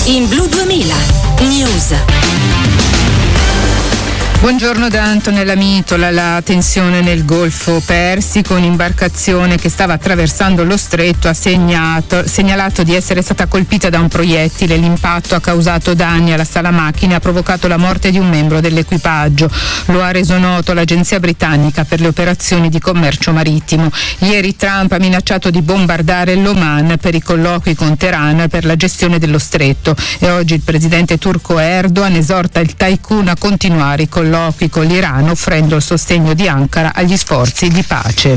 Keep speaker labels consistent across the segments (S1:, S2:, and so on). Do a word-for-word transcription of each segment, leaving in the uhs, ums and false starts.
S1: In Blu duemila News.
S2: Buongiorno da Antonella Mitola. La tensione nel Golfo Persico, un'imbarcazione che stava attraversando lo stretto ha segnato, segnalato di essere stata colpita da un proiettile. L'impatto ha causato danni alla sala macchine e ha provocato la morte di un membro dell'equipaggio. Lo ha reso noto l'agenzia britannica per le operazioni di commercio marittimo. Ieri Trump ha minacciato di bombardare l'Oman per i colloqui con Teheran per la gestione dello stretto e oggi il presidente turco Erdogan esorta il tycoon a continuare i colloqui con l'Iran, offrendo il sostegno di Ankara agli sforzi di pace.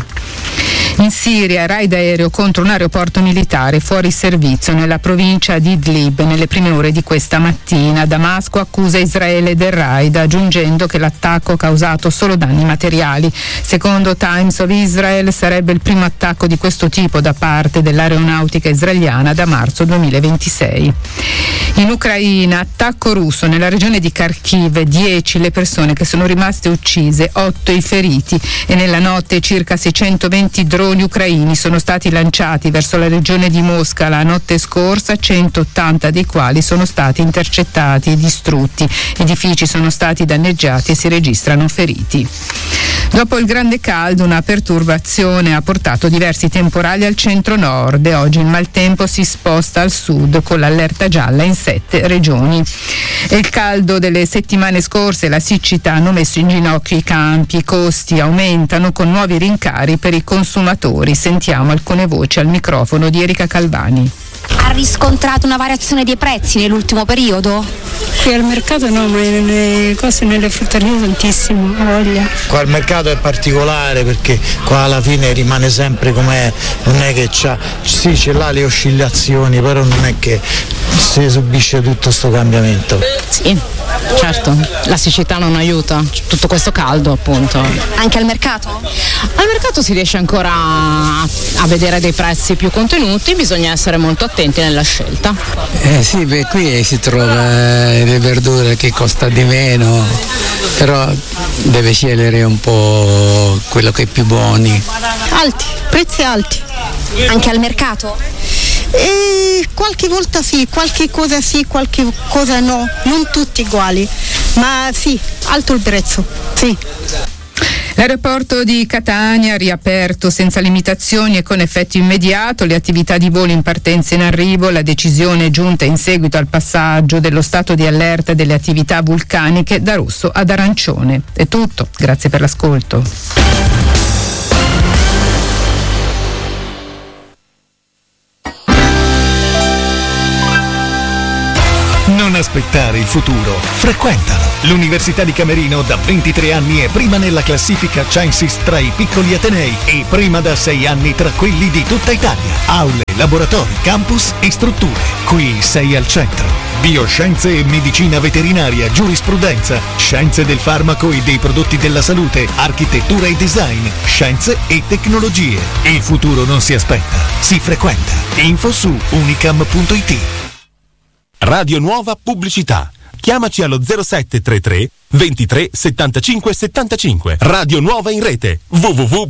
S2: In Siria, raid aereo contro un aeroporto militare fuori servizio nella provincia di Idlib nelle prime ore di questa mattina. Damasco accusa Israele del raid, aggiungendo che l'attacco ha causato solo danni materiali. Secondo Times of Israel sarebbe il primo attacco di questo tipo da parte dell'aeronautica israeliana da marzo duemilaventisei. In Ucraina, attacco russo nella regione di Kharkiv, dieci le persone che sono rimaste uccise, otto i feriti e nella notte circa seicentoventi droni ucraini sono stati lanciati verso la regione di Mosca la notte scorsa, centottanta dei quali sono stati intercettati e distrutti. Edifici sono stati danneggiati e si registrano feriti. Dopo il grande caldo, una perturbazione ha portato diversi temporali al centro-nord e oggi il maltempo si sposta al sud con l'allerta gialla in sette regioni. E il caldo delle settimane scorse e la siccità hanno messo in ginocchio i campi, i costi aumentano con nuovi rincari per i consumatori. Sentiamo alcune voci al microfono di Erika Calvani.
S3: Ha riscontrato una variazione dei prezzi nell'ultimo periodo?
S4: Qui al mercato no, ma nelle cose nelle frutterie tantissimo, a voglia.
S5: Qua al mercato è particolare perché qua alla fine rimane sempre com'è, non è che c'ha, sì ce l'ha le oscillazioni, però non è che si subisce tutto sto cambiamento.
S6: Sì, certo, la siccità non aiuta, tutto questo caldo appunto.
S3: Anche al mercato?
S6: Al mercato si riesce ancora a, a vedere dei prezzi più contenuti, bisogna essere molto attenti nella scelta.
S7: Eh sì, beh, qui si trova eh, le verdure che costa di meno, però deve scegliere un po' quello che è più buoni.
S4: Alti, prezzi alti.
S3: Anche al mercato?
S4: E qualche volta sì, qualche cosa sì, qualche cosa no, non tutti uguali, ma sì, alto il prezzo, sì.
S2: L'aeroporto di Catania ha riaperto senza limitazioni e con effetto immediato le attività di volo in partenza e in arrivo. La decisione è giunta in seguito al passaggio dello stato di allerta delle attività vulcaniche da rosso ad arancione. È tutto, grazie per l'ascolto.
S8: Non aspettare il futuro, frequentalo. L'Università di Camerino da ventitré anni è prima nella classifica Censis tra i piccoli atenei e prima da sei anni tra quelli di tutta Italia. Aule, laboratori, campus e strutture. Qui sei al centro. Bioscienze e medicina veterinaria, giurisprudenza, scienze del farmaco e dei prodotti della salute, architettura e design, scienze e tecnologie. Il futuro non si aspetta, si frequenta. Info su unicam punto it.
S9: Radio Nuova Pubblicità. Chiamaci allo zero sette tre tre ventitré settantacinque settantacinque. Radio Nuova in rete w w w